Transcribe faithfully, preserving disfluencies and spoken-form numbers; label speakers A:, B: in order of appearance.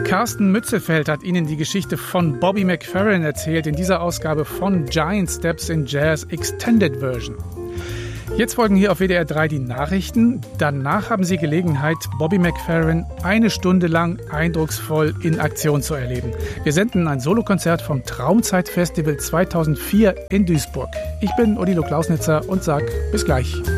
A: Carsten Mützefeld hat Ihnen die Geschichte von Bobby McFerrin erzählt in dieser Ausgabe von Giant Steps in Jazz Extended Version. Jetzt folgen hier auf W D R drei die Nachrichten. Danach haben Sie Gelegenheit, Bobby McFerrin eine Stunde lang eindrucksvoll in Aktion zu erleben. Wir senden ein Solokonzert vom Traumzeitfestival zweitausendvier in Duisburg. Ich bin Odilo Klausnitzer und sage bis gleich.